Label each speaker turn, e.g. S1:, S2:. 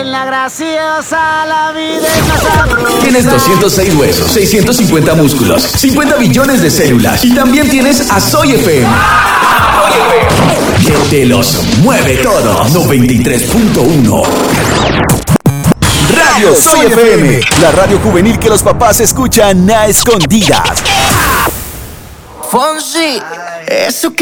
S1: En la graciosa la vida es más sabrosa.
S2: Tienes 206 huesos, 650 músculos, 50 billones de células y también tienes a Soy FM. Que te los mueve todo. 93.1 Radio Soy FM, la radio juvenil que los papás escuchan a escondidas.
S3: Fonsi, eso que